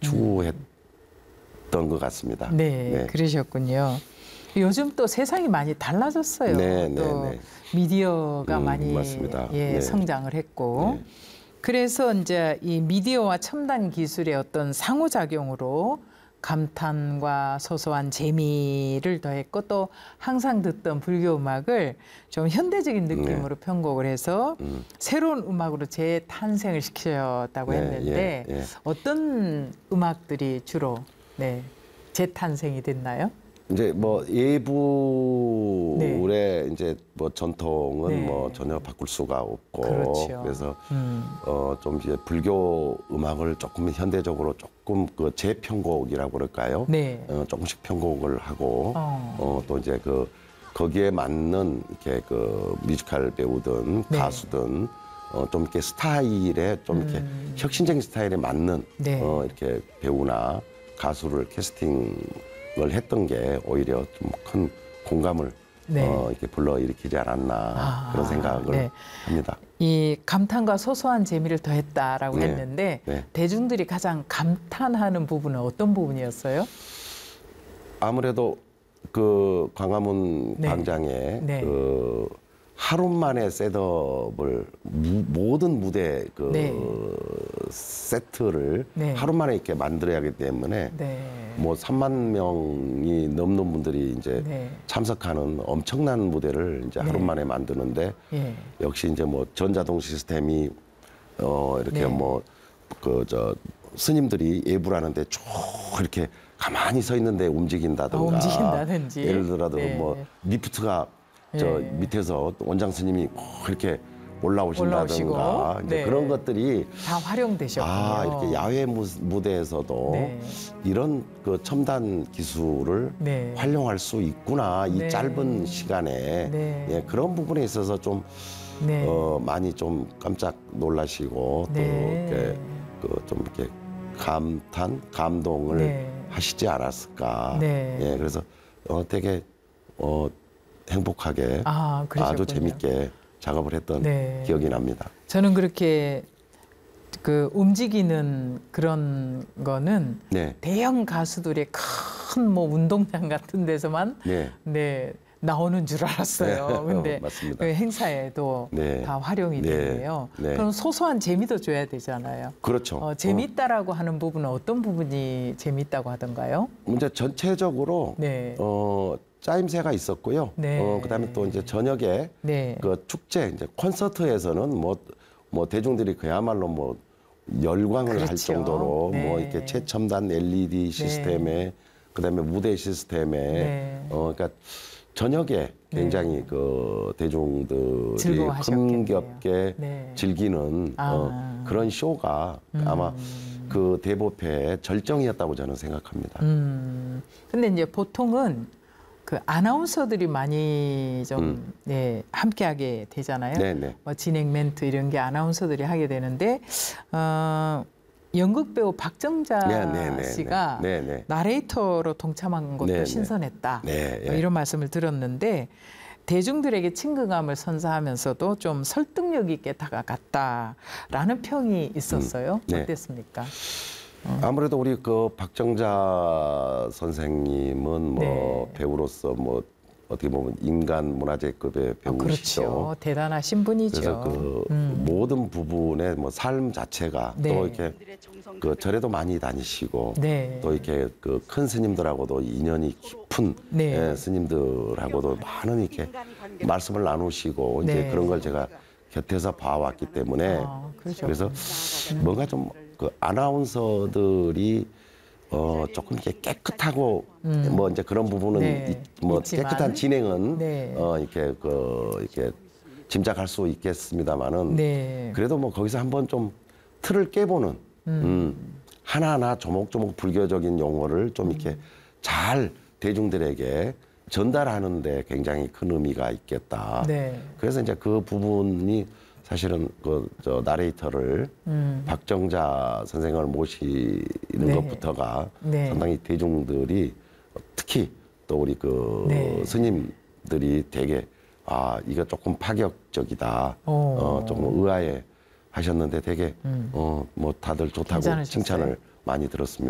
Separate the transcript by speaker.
Speaker 1: 추구했던 것 같습니다.
Speaker 2: 네, 그러셨군요. 요즘 또 세상이 많이 달라졌어요. 또 미디어가 많이
Speaker 1: 맞습니다.
Speaker 2: 성장을 했고 그래서 이제 이 미디어와 첨단 기술의 어떤 상호작용으로 감탄과 소소한 재미를 더했고 또 항상 듣던 불교 음악을 좀 현대적인 느낌으로 편곡을 해서 새로운 음악으로 재탄생을 시켰다고 했는데 어떤 음악들이 주로 재탄생이 됐나요?
Speaker 1: 이제 뭐 예불의 이제 뭐 전통은 뭐 전혀 바꿀 수가 없고 그래서 좀 이제 불교 음악을 조금 현대적으로 조금 그 재편곡이라고 그럴까요? 조금씩 편곡을 하고 또 이제 그 거기에 맞는 이렇게 그 뮤지컬 배우든 가수든 좀 이렇게 스타일에 좀 이렇게 혁신적인 스타일에 맞는 이렇게 배우나 가수를 캐스팅을 했던 게 오히려 좀 큰 공감을 이렇게 불러일으키지 않았나 그런 생각을 합니다.
Speaker 2: 이 감탄과 소소한 재미를 더했다라고 했는데 대중들이 가장 감탄하는 부분은 어떤 부분이었어요?
Speaker 1: 아무래도 그 광화문 광장에 그 하루 만에 셋업을 모든 무대 그 세트를 하루 만에 이렇게 만들어야 하기 때문에 뭐 3만 명이 넘는 분들이 이제 참석하는 엄청난 무대를 이제 하루 만에 만드는데 역시 이제 뭐 전자동 시스템이 이렇게 뭐 그 저 스님들이 예불하는데 쭉 이렇게 가만히 서 있는데 움직인다든가 예를 들어도 뭐 리프트가 저 밑에서 원장 스님이 그렇게 올라오신다든가 이제 그런 것들이
Speaker 2: 다 활용되셨군요.
Speaker 1: 이렇게 야외 무대에서도 이런 그 첨단 기술을 활용할 수 있구나 이 짧은 시간에 그런 부분에 있어서 좀 많이 좀 깜짝 놀라시고 또 이렇게 그 좀 이렇게 감탄 감동을 하시지 않았을까. 그래서 되게 행복하게 아주 재밌게 작업을 했던 기억이 납니다.
Speaker 2: 저는 그렇게 그 움직이는 그런 거는 대형 가수들의 큰 뭐 운동장 같은 데서만 나오는 줄 알았어요. 근데 그 행사에도 다 활용이 되네요. 그럼 소소한 재미도 줘야 되잖아요.
Speaker 1: 그렇죠.
Speaker 2: 재밌다라고 하는 부분은 어떤 부분이 재밌다고 하던가요?
Speaker 1: 이제 전체적으로 짜임새가 있었고요. 그다음에 또 이제 저녁에 그 축제 이제 콘서트에서는 뭐 대중들이 그야말로 뭐 열광을 할 정도로 뭐 이렇게 최첨단 LED 시스템에 그다음에 무대 시스템에 그러니까 저녁에 굉장히 그 대중들이 흥겹게 즐기는 그런 쇼가 아마 그 대보패의 절정이었다고 저는 생각합니다.
Speaker 2: 근데 이제 보통은 그 아나운서들이 많이 좀 함께하게 되잖아요. 뭐 진행 멘트 이런 게 아나운서들이 하게 되는데 연극 배우 박정자 씨가 나레이터로 동참한 것도 신선했다. 뭐 이런 말씀을 들었는데 대중들에게 친근감을 선사하면서도 좀 설득력 있게 다가갔다라는 평이 있었어요. 어땠습니까?
Speaker 1: 아무래도 우리 그 박정자 선생님은 뭐 배우로서 뭐 어떻게 보면 인간 문화재급의 배우시죠.
Speaker 2: 그렇죠. 대단하신 분이죠.
Speaker 1: 그래서 그 모든 부분의 뭐 삶 자체가 또 이렇게 그 절에도 많이 다니시고 또 이렇게 그 큰 스님들하고도 인연이 깊은 스님들하고도 많은 이렇게 말씀을 나누시고 이제 그런 걸 제가 곁에서 봐왔기 때문에 그래서 뭔가 좀 그 아나운서들이 조금 이렇게 깨끗하고 뭐 이제 그런 부분은 뭐 있지만, 깨끗한 진행은 이렇게 짐작할 수 있겠습니다만은 그래도 뭐 거기서 한번 좀 틀을 깨보는 하나하나 조목조목 불교적인 용어를 좀 이렇게 잘 대중들에게 전달하는데 굉장히 큰 의미가 있겠다. 그래서 이제 그 부분이 사실은 그 저 나레이터를 박정자 선생을 모시는 것부터가 상당히 대중들이 특히 또 우리 그 스님들이 되게 이거 조금 파격적이다. 조금 의아해 하셨는데 되게 뭐 다들 좋다고 칭찬을 많이 들었습니다.